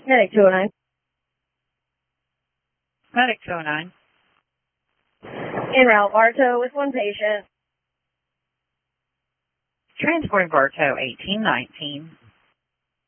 Medic 209. Medic 209. En route, Bartow with one patient. Transporting Bartow 1819.